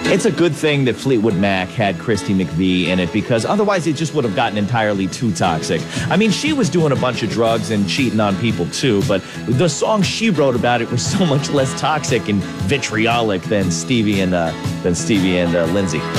It's a good thing that Fleetwood Mac had Christy McVie in it, because otherwise it just would have gotten entirely too toxic. I mean, she was doing a bunch of drugs and cheating on people too, but the songs she wrote about it were so much less toxic and vitriolic than Stevie and Lindsay.